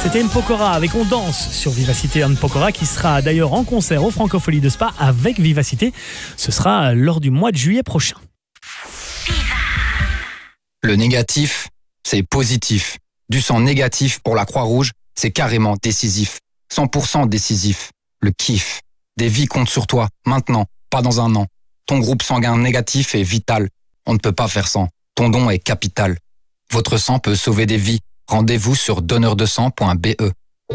C'était Mpokora avec On Danse sur Vivacité. Mpokora qui sera d'ailleurs en concert au Francophonie de Spa avec Vivacité. Ce sera lors du mois de juillet prochain. Le négatif, c'est positif. Du sang négatif pour la Croix-Rouge, c'est carrément décisif. 100% décisif. Le kiff. Des vies comptent sur toi, maintenant, pas dans un an. Ton groupe sanguin négatif est vital. On ne peut pas faire sans. Ton don est capital. Votre sang peut sauver des vies. Rendez-vous sur donneurdesang.be.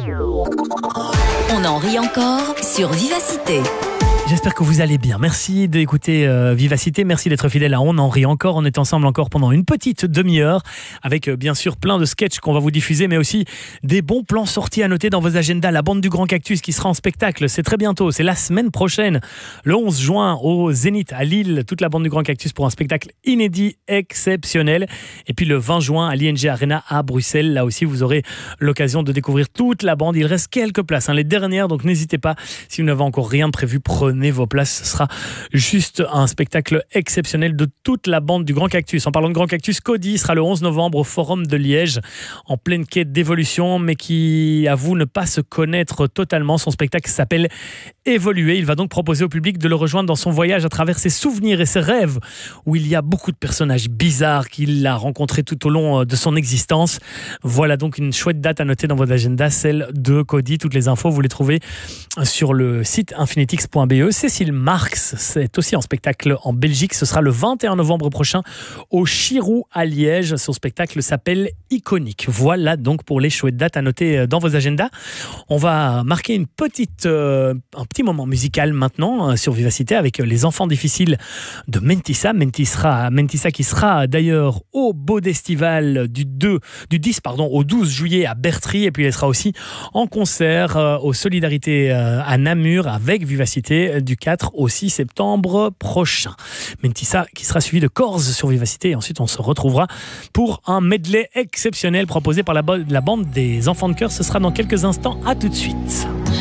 On en rit encore sur Vivacité. J'espère que vous allez bien. Merci d'écouter Vivacité. Merci d'être fidèle à On en rit encore. On est ensemble encore pendant une petite demi-heure avec bien sûr plein de sketchs qu'on va vous diffuser, mais aussi des bons plans sortis à noter dans vos agendas. La bande du Grand Cactus qui sera en spectacle, c'est très bientôt. C'est la semaine prochaine, le 11 juin au Zénith à Lille. Toute la bande du Grand Cactus pour un spectacle inédit, exceptionnel. Et puis le 20 juin à l'ING Arena à Bruxelles. Là aussi, vous aurez l'occasion de découvrir toute la bande. Il reste quelques places, les dernières, donc n'hésitez pas. Si vous n'avez encore rien de prévu, prenez vos places. Ce sera juste un spectacle exceptionnel de toute la bande du Grand Cactus. En parlant de Grand Cactus, Cody sera le 11 novembre au Forum de Liège, en pleine quête d'évolution, mais qui avoue ne pas se connaître totalement. Son spectacle s'appelle Évoluer. Il va donc proposer au public de le rejoindre dans son voyage à travers ses souvenirs et ses rêves, où il y a beaucoup de personnages bizarres qu'il a rencontrés tout au long de son existence. Voilà donc une chouette date à noter dans votre agenda, celle de Cody. Toutes les infos, vous les trouvez sur le site infinitix.be. Cécile Marx, c'est aussi en spectacle en Belgique. Ce sera le 21 novembre prochain au Chirou à Liège. Son spectacle s'appelle Iconique. Voilà donc pour les chouettes dates à noter dans vos agendas. On va marquer un petit moment musical maintenant sur Vivacité avec les enfants difficiles de Mentissa. Mentissa qui sera d'ailleurs au Bodestival du 10 au 12 juillet à Bertry, et puis elle sera aussi en concert aux Solidarités à Namur avec Vivacité du 4 au 6 septembre prochain. Mentissa qui sera suivi de Corse sur Vivacité, et ensuite on se retrouvera pour un medley exceptionnel proposé par la bande des Enfants de Cœur. Ce sera dans quelques instants. À tout de suite.